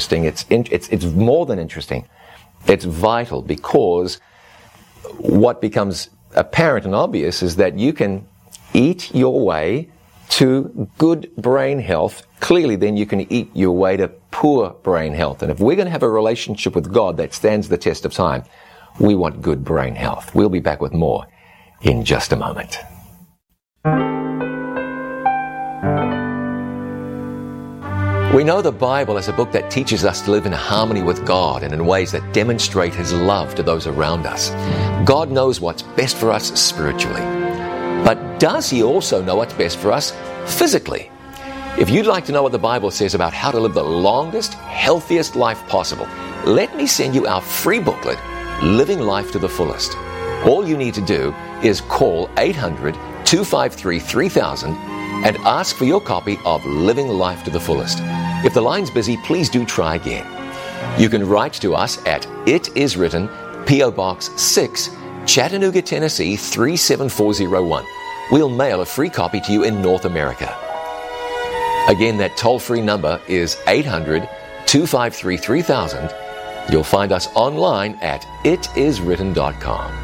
interesting. It's more than interesting. It's vital, because what becomes apparent and obvious is that you can eat your way to good brain health. Clearly, then you can eat your way to poor brain health. And if we're going to have a relationship with God that stands the test of time, we want good brain health. We'll be back with more in just a moment. We know the Bible as a book that teaches us to live in harmony with God and in ways that demonstrate His love to those around us. God knows what's best for us spiritually. But does He also know what's best for us physically? If you'd like to know what the Bible says about how to live the longest, healthiest life possible, let me send you our free booklet, Living Life to the Fullest. All you need to do is call 800-253-3000 and ask for your copy of Living Life to the Fullest. If the line's busy, please do try again. You can write to us at It Is Written, P.O. Box 6, Chattanooga, Tennessee 37401. We'll mail a free copy to you in North America. Again, that toll-free number is 800-253-3000. You'll find us online at itiswritten.com.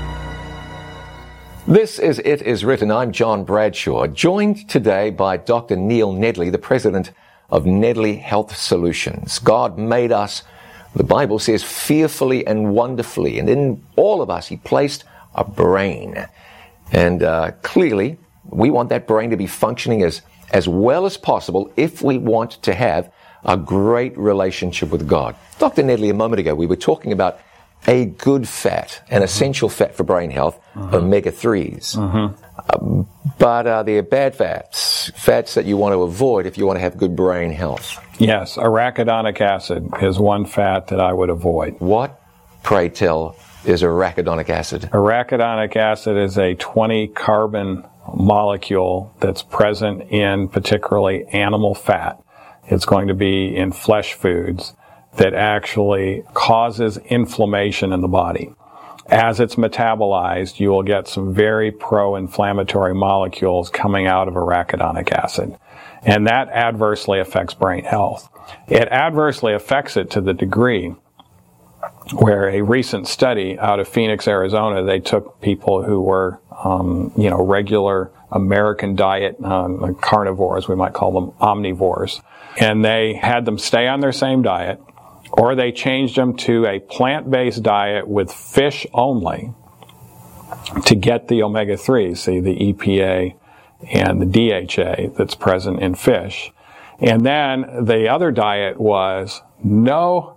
This is It Is Written. I'm John Bradshaw, joined today by Dr. Neil Nedley, the president of Nedley Health Solutions. God made us, the Bible says, fearfully and wonderfully, and in all of us He placed a brain. And clearly, we want that brain to be functioning as well as possible if we want to have a great relationship with God. Dr. Nedley, a moment ago, we were talking about a good fat, an essential fat for brain health, omega-3s. But they're bad fats that you want to avoid if you want to have good brain health. Yes, arachidonic acid is one fat that I would avoid. What, pray tell, is arachidonic acid? Arachidonic acid is a 20-carbon molecule that's present in particularly animal fat. It's going to be in flesh foods that actually causes inflammation in the body. As it's metabolized, you will get some very pro-inflammatory molecules coming out of arachidonic acid. And that adversely affects brain health. It adversely affects it to the degree where a recent study out of Phoenix, Arizona, they took people who were, regular American diet carnivores, we might call them omnivores, and they had them stay on their same diet, or they changed them to a plant-based diet with fish only to get the omega-3s, see the EPA and the DHA that's present in fish. And then the other diet was no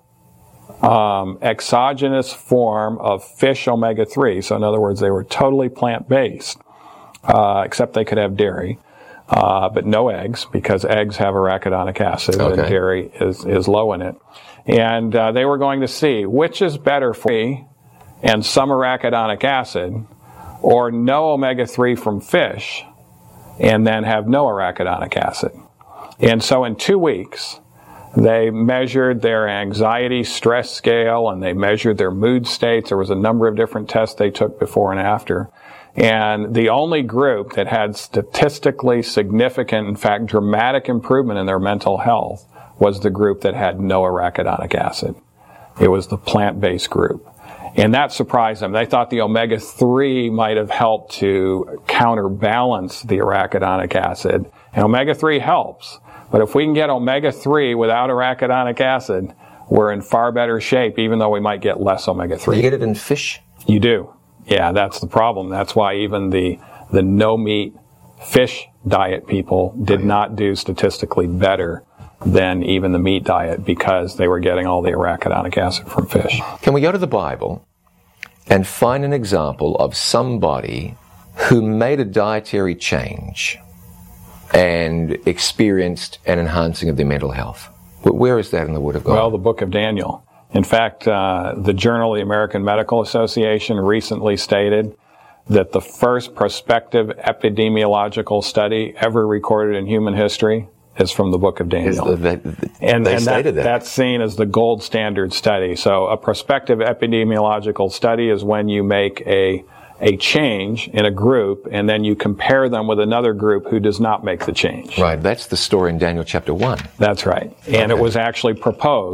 exogenous form of fish omega-3. So in other words, they were totally plant-based, except they could have dairy. But no eggs, because eggs have arachidonic acid, and dairy is low in it. And they were going to see which is better for me and some arachidonic acid, or no omega-3 from fish, and then have no arachidonic acid. And so in 2 weeks, they measured their anxiety stress scale, and they measured their mood states. There was a number of different tests they took before and after. And the only group that had statistically significant, in fact, dramatic improvement in their mental health was the group that had no arachidonic acid. It was the plant-based group. And that surprised them. They thought the omega-3 might have helped to counterbalance the arachidonic acid. And omega-3 helps. But if we can get omega-3 without arachidonic acid, we're in far better shape, even though we might get less omega-3. You get it in fish? You do. Yeah, that's the problem. That's why even the no-meat fish diet people did not do statistically better than even the meat diet, because they were getting all the arachidonic acid from fish. Can we go to the Bible and find an example of somebody who made a dietary change and experienced an enhancing of their mental health? Where is that in the Word of God? Well, the book of Daniel. In fact, the Journal of the American Medical Association recently stated that the first prospective epidemiological study ever recorded in human history is from the book of Daniel. That's seen as the gold standard study. So a prospective epidemiological study is when you make a change in a group, and then you compare them with another group who does not make the change. Right, that's the story in Daniel chapter 1. That's right. And it was actually proposed